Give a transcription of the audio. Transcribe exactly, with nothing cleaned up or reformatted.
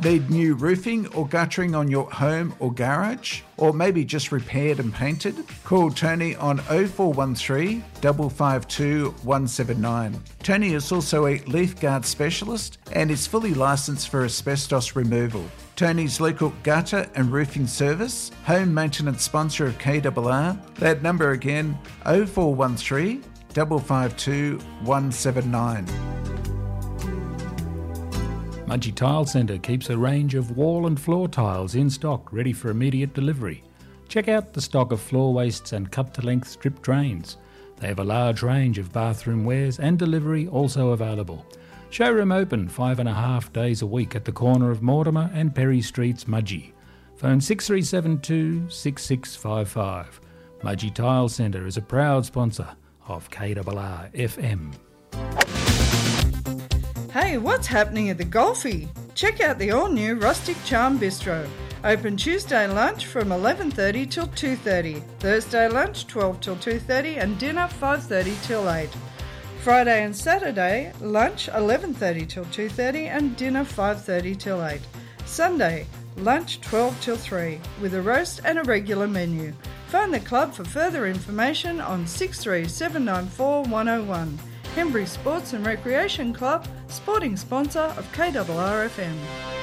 Need new roofing or guttering on your home or garage? Or maybe just repaired and painted? Call Tony on oh four one three, five five two, one seven nine. Tony is also a leaf guard specialist and is fully licensed for asbestos removal. Tony's local gutter and roofing service, home maintenance sponsor of K R R. That number again, oh four one three, five five two, one seven nine. Mudgee Tile Centre keeps a range of wall and floor tiles in stock ready for immediate delivery. Check out the stock of floor wastes and cut-to-length strip drains. They have a large range of bathroom wares and delivery also available. Showroom open five and a half days a week at the corner of Mortimer and Perry Streets, Mudgee. Phone six three seven two, six six five five. Mudgee Tile Centre is a proud sponsor of K R R F M. Hey, what's happening at the Golfie? Check out the all-new Rustic Charm Bistro. Open Tuesday lunch from eleven thirty till two thirty. Thursday lunch twelve till two thirty and dinner five thirty till eight. Friday and Saturday lunch eleven thirty till two thirty and dinner five thirty till eight. Sunday lunch twelve till three with a roast and a regular menu. Phone the club for further information on six three seven nine four, one oh one. Hembury Sports and Recreation Club, sporting sponsor of K R R F M.